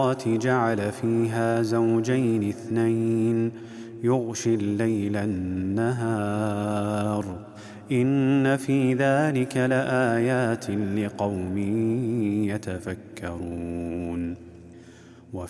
جعل فيها زوجين اثنين يغشي الليل النهار إن في ذلك لآيات لقوم يتفكرون.